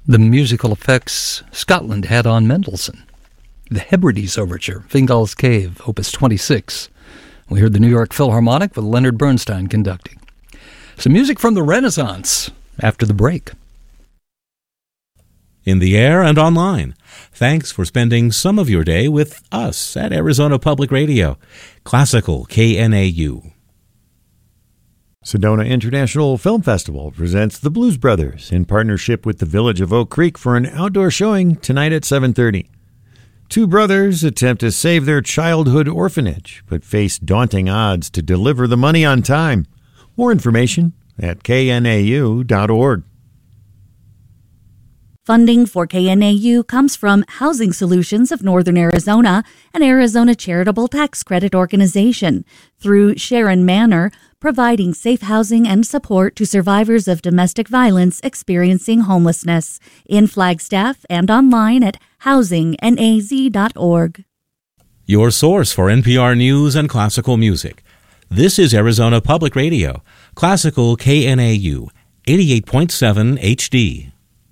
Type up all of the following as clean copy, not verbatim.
the musical effects Scotland had on Mendelssohn. The Hebrides Overture, Fingal's Cave, Opus 26. We heard the New York Philharmonic with Leonard Bernstein conducting. Some music from the Renaissance after the break. In the air and online, thanks for spending some of your day with us at Arizona Public Radio, Classical KNAU. Sedona International Film Festival presents The Blues Brothers in partnership with the Village of Oak Creek for an outdoor showing tonight at 7:30. Two brothers attempt to save their childhood orphanage, but face daunting odds to deliver the money on time. More information at knau.org. Funding for KNAU comes from Housing Solutions of Northern Arizona, an Arizona charitable tax credit organization, through Sharon Manor, providing safe housing and support to survivors of domestic violence experiencing homelessness, in Flagstaff and online at housingnaz.org. Your source for NPR news and classical music. This is Arizona Public Radio, Classical KNAU, 88.7 HD.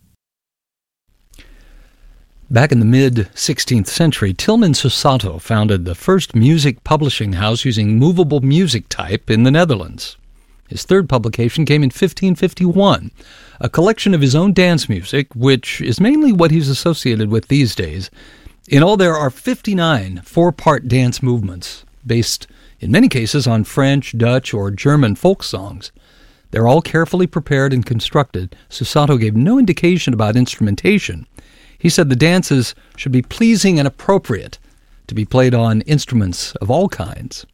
Back in the mid-16th century, Tilman Susato founded the first music publishing house using movable music type in the Netherlands. His third publication came in 1551, a collection of his own dance music, which is mainly what he's associated with these days. In all, there are 59 four-part dance movements, based in many cases on French, Dutch, or German folk songs. They're all carefully prepared and constructed. Susato gave no indication about instrumentation. He said the dances should be pleasing and appropriate to be played on instruments of all kinds.